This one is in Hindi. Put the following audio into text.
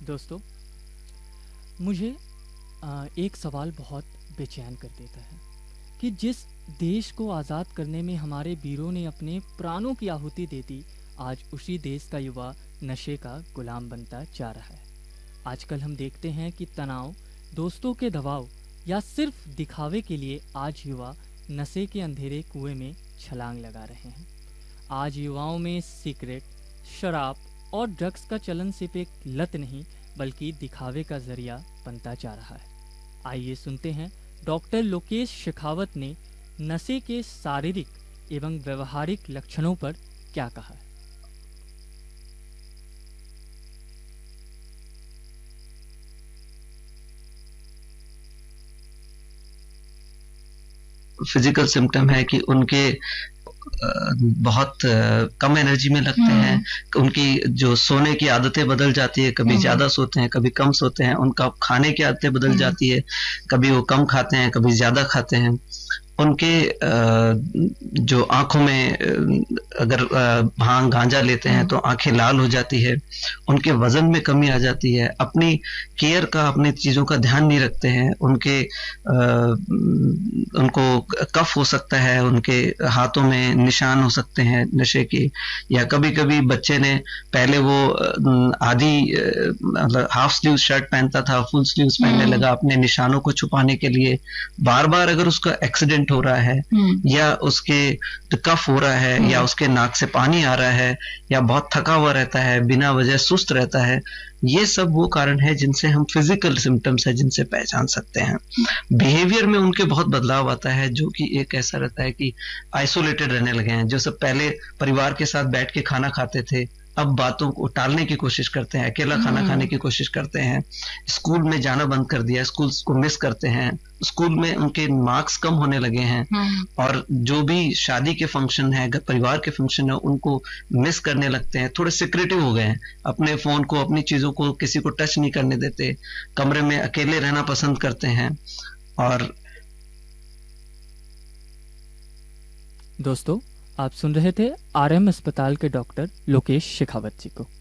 दोस्तों, मुझे एक सवाल बहुत बेचैन कर देता है कि जिस देश को आज़ाद करने में हमारे वीरों ने अपने प्राणों की आहुति दे दी, आज उसी देश का युवा नशे का गुलाम बनता जा रहा है। आजकल हम देखते हैं कि तनाव, दोस्तों के दबाव या सिर्फ दिखावे के लिए आज युवा नशे के अंधेरे कुएं में छलांग लगा रहे हैं। आज युवाओं में सिगरेट, शराब और ड्रग्स का चलन सिर्फ एक लत नहीं बल्कि दिखावे का जरिया बनता जा रहा है। आइए सुनते हैं डॉक्टर लोकेश शेखावत ने नशे के शारीरिक एवं व्यवहारिक लक्षणों पर क्या कहा है। फिजिकल सिम्टम है कि उनके बहुत कम एनर्जी में लगते हैं। उनकी जो सोने की आदतें बदल जाती है, कभी ज्यादा सोते हैं, कभी कम सोते हैं। उनका खाने की आदतें बदल जाती है, कभी वो कम खाते हैं, कभी ज्यादा खाते हैं। उनके जो आंखों में अगर भांग गांजा लेते हैं तो आंखें लाल हो जाती है। उनके वजन में कमी आ जाती है। अपनी केयर का, अपनी चीजों का ध्यान नहीं रखते हैं। उनको कफ हो सकता है, उनके हाथों में निशान हो सकते हैं नशे के। या कभी कभी बच्चे ने पहले वो आधी मतलब हाफ स्लीव शर्ट पहनता था, फुल स्लीव पहनने लगा अपने निशानों को छुपाने के लिए। बार बार अगर उसका एक्सीडेंट हो रहा है या उसके कफ हो रहा है या उसके नाक से पानी आ रहा है या बहुत थका हुआ रहता है, बिना वजह सुस्त रहता है, ये सब वो कारण है जिनसे हम फिजिकल सिम्टम्स है जिनसे पहचान सकते हैं। बिहेवियर में उनके बहुत बदलाव आता है, जो कि एक ऐसा रहता है कि आइसोलेटेड रहने लगे हैं। जो सब पहले परिवार के साथ बैठ के खाना खाते थे, अब बातों को टालने की कोशिश करते हैं, अकेला खाना खाने की कोशिश करते हैं। स्कूल में जाना बंद कर दिया, स्कूल को मिस करते हैं। स्कूल में उनके मार्क्स कम होने लगे हैं और जो भी शादी के फंक्शन है, परिवार के फंक्शन है, उनको मिस करने लगते हैं। थोड़े सिक्रेटिव हो गए हैं, अपने फोन को, अपनी चीजों को किसी को टच नहीं करने देते, कमरे में अकेले रहना पसंद करते हैं। और दोस्तों, आप सुन रहे थे आरएम अस्पताल के डॉक्टर लोकेश शेखावत जी को।